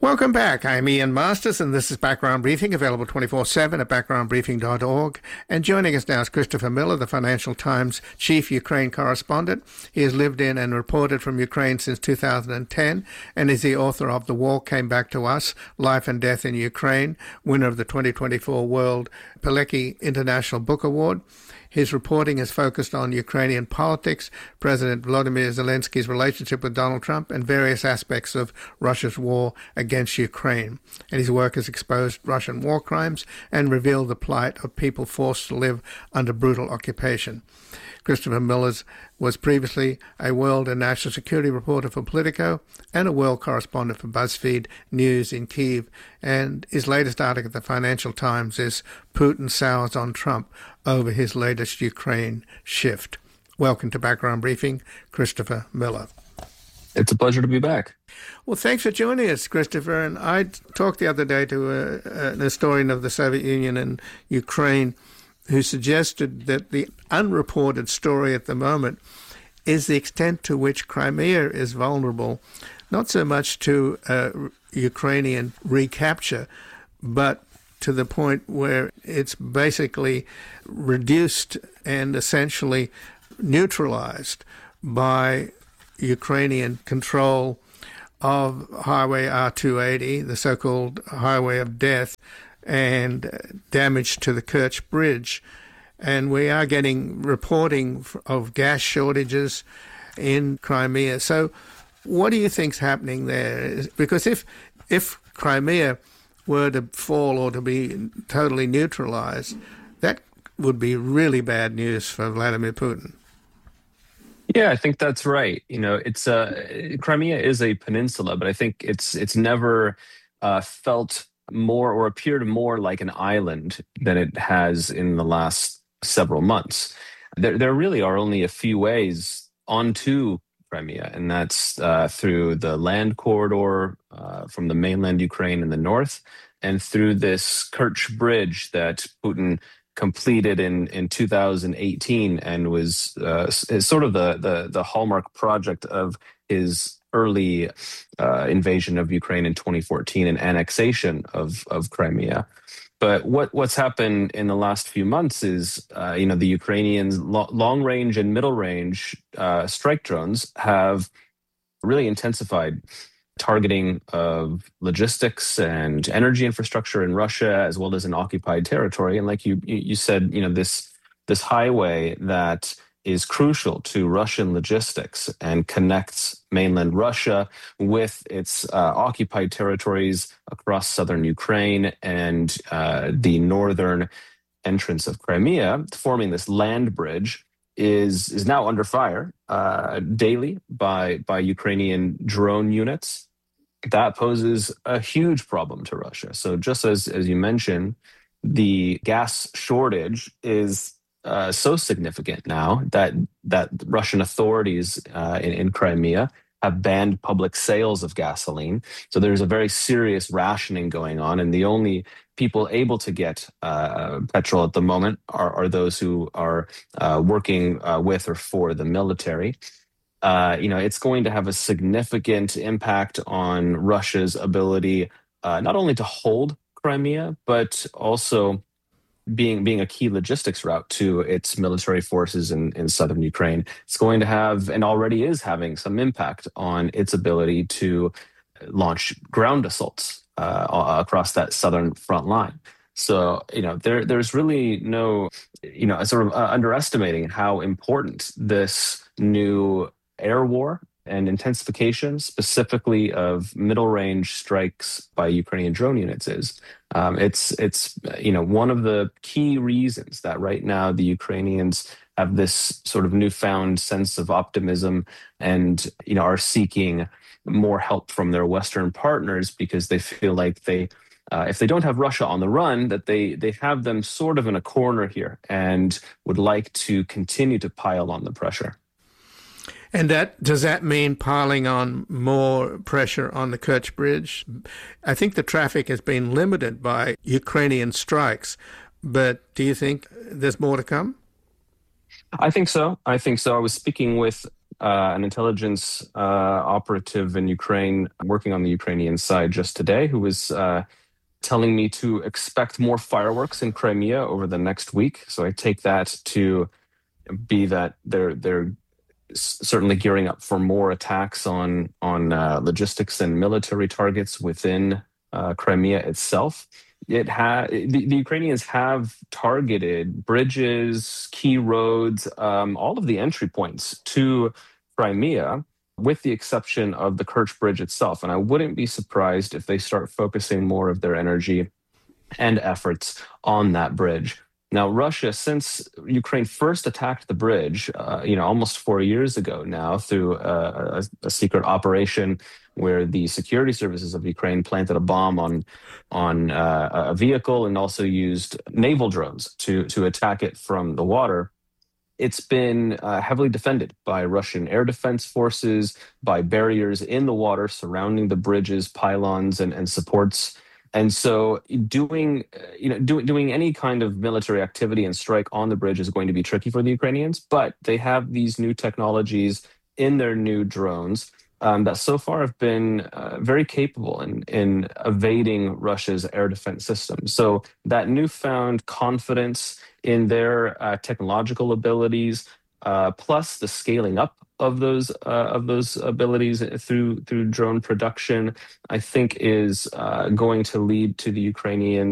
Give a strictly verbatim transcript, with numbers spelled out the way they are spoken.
Welcome back. I'm Ian Masters, and this is Background Briefing, available twenty-four seven at background briefing dot org. And joining us now is Christopher Miller, the Financial Times chief Ukraine correspondent. He has lived in and reported from Ukraine since two thousand ten and is the author of The War Came Back to Us, Life and Death in Ukraine, winner of the twenty twenty-four World Pilecki International Book Award. His reporting is focused on Ukrainian politics, President Volodymyr Zelensky's relationship with Donald Trump, and various aspects of Russia's war against Ukraine. And his work has exposed Russian war crimes and revealed the plight of people forced to live under brutal occupation. Christopher Miller was previously a world and national security reporter for Politico and a world correspondent for BuzzFeed News in Kyiv. And his latest article at the Financial Times is Putin Sours on Trump over his latest Ukraine shift. Welcome to Background Briefing, Christopher Miller. It's a pleasure to be back. Well, thanks for joining us, Christopher. And I talked the other day to a, an historian of the Soviet Union and Ukraine who suggested that the unreported story at the moment is the extent to which Crimea is vulnerable, not so much to uh, Ukrainian recapture, but to the point where it's basically reduced and essentially neutralized by Ukrainian control of Highway R two eighty, the so-called Highway of Death, and damage to the Kerch Bridge. And we are getting reporting of gas shortages in Crimea. So what do you think's happening there? Because if if Crimea were to fall or to be totally neutralized, that would be really bad news for Vladimir Putin. Yeah, I think that's right. You know, it's uh, Crimea is a peninsula, but I think it's it's never uh, felt more or appeared more like an island than it has in the last several months. There, there really are only a few ways onto Crimea, and that's uh, through the land corridor uh, from the mainland Ukraine in the north, and through this Kerch Bridge that Putin completed in, in two thousand eighteen and was uh, is sort of the, the the hallmark project of his early uh, invasion of Ukraine in twenty fourteen and annexation of, of Crimea. But what, what's happened in the last few months is, uh, you know, the Ukrainians' lo- long-range and middle-range uh, strike drones have really intensified targeting of logistics and energy infrastructure in Russia, as well as in occupied territory. And like you you said, you know, this this highway that is crucial to Russian logistics and connects mainland Russia with its uh, occupied territories across southern Ukraine and uh, the northern entrance of Crimea, forming this land bridge, is is now under fire uh, daily by by Ukrainian drone units. That poses a huge problem to Russia. So just as as you mentioned, the gas shortage is Uh, so significant now that that Russian authorities uh, in, in Crimea have banned public sales of gasoline. So there's a very serious rationing going on, and the only people able to get uh, petrol at the moment are, are those who are uh, working uh, with or for the military. Uh, you know, it's going to have a significant impact on Russia's ability uh, not only to hold Crimea, but also being being a key logistics route to its military forces in, in southern Ukraine. It's going to have, and already is having, some impact on its ability to launch ground assaults uh, across that southern front line. So, you know, there there's really no, you know, sort of uh, underestimating how important this new air war and intensification, specifically of middle-range strikes by Ukrainian drone units, is. Um, it's it's you know one of the key reasons that right now the Ukrainians have this sort of newfound sense of optimism and you know are seeking more help from their Western partners, because they feel like they uh, if they don't have Russia on the run, that they they have them sort of in a corner here and would like to continue to pile on the pressure. And that does that mean piling on more pressure on the Kerch Bridge? I think the traffic has been limited by Ukrainian strikes, but do you think there's more to come? I think so. I think so. I was speaking with uh, an intelligence uh, operative in Ukraine working on the Ukrainian side just today who was uh, telling me to expect more fireworks in Crimea over the next week. So I take that to be that they're they're certainly gearing up for more attacks on on uh, logistics and military targets within uh, Crimea itself. It ha- the, the Ukrainians have targeted bridges, key roads, um, all of the entry points to Crimea, with the exception of the Kerch Bridge itself. And I wouldn't be surprised if they start focusing more of their energy and efforts on that bridge. Now, Russia, since Ukraine first attacked the bridge, uh, you know, almost four years ago now, through a, a, a secret operation where the security services of Ukraine planted a bomb on on uh, a vehicle and also used naval drones to to attack it from the water. It's been uh, heavily defended by Russian air defense forces, by barriers in the water surrounding the bridges, pylons, and, and supports. And so doing, uh, you know, do, doing any kind of military activity and strike on the bridge is going to be tricky for the Ukrainians, but they have these new technologies in their new drones um, that so far have been uh, very capable in, in evading Russia's air defense system. So that newfound confidence in their uh, technological abilities, uh, plus the scaling up of those uh, of those abilities through through drone production, I think is uh, going to lead to the Ukrainians